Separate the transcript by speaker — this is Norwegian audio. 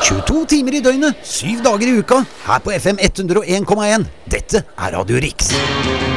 Speaker 1: 22 timer i døgnet, 7 dager i uka, her på FM 101,1. Dette er Radio Riks.